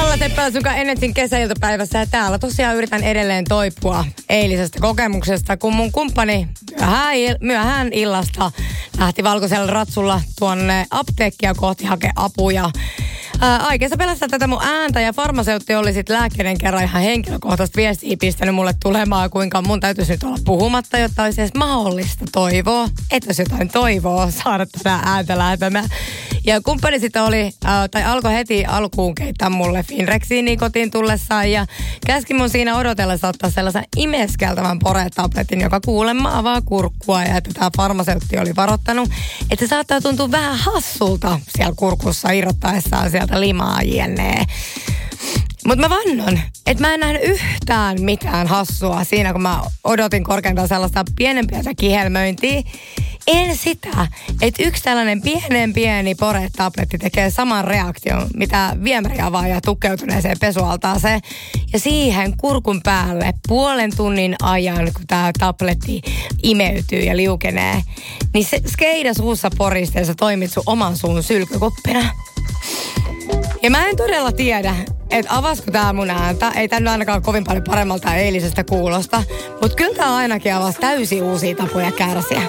Mulla Seppälä sunkaan Energyn kesäiltapäivässä ja täällä tosiaan yritän edelleen toipua eilisestä kokemuksesta, kun mun kumppani myöhään illasta lähti valkoisella ratsulla tuonne apteekkia kohti hakea apuja. Aikeessa pelästää tätä mun ääntä ja farmaseutti oli sit lääkkeiden kerran ihan henkilökohtaisesti viestiä pistänyt mulle tulemaan, kuinka mun täytyisi nyt olla puhumatta, jotta olisi edes mahdollista toivoa, että olisi jotain toivoa saada tätä ääntä lähtemään. Ja kumppani sitten alkoi heti alkuun keittää mulle Finrexiini kotiin tullessaan ja käski mun siinä odotellessa ottaa sellaisen imeskeltävän poretabletin, joka kuulemma avaa kurkkua ja että tämä farmaseutti oli varoittanut, että se saattaa tuntua vähän hassulta siellä kurkussa irrottaessaan sieltä limaa jne. Mutta mä vannon, että mä en nähnyt yhtään mitään hassua siinä, kun mä odotin korkeintaan sellaista pienempiä kihelmöintiä. En sitä, että yksi tällainen pieni poretabletti tekee saman reaktion, mitä viemäriavaaja tukkeutuneeseen pesualtaaseen. Ja siihen kurkun päälle puolen tunnin ajan, kun tämä tabletti imeytyy ja liukenee, niin se skeida suussa poristeessa toimit sun oman suun sylkykuppina. Ja mä en todella tiedä, että avasko tää mun ääntä. Ei tää nyt ainakaan kovin paljon paremmalta eilisestä kuulosta. Mutta kyllä tää ainakin avasi täysin uusia tapoja kärsiä.